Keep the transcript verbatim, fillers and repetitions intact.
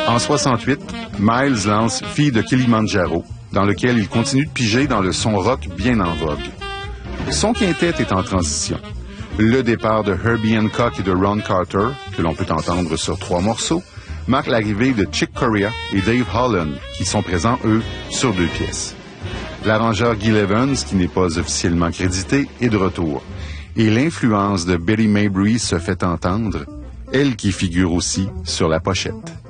En soixante-huit, Miles lance Fille de Kilimanjaro, dans lequel il continue de piger dans le son rock bien en vogue. Son quintet est en transition. Le départ de Herbie Hancock et de Ron Carter, que l'on peut entendre sur trois morceaux, marque l'arrivée de Chick Corea et Dave Holland, qui sont présents, eux, sur deux pièces. L'arrangeur Gil Evans, qui n'est pas officiellement crédité, est de retour. Et l'influence de Betty Mabry se fait entendre, elle qui figure aussi sur la pochette.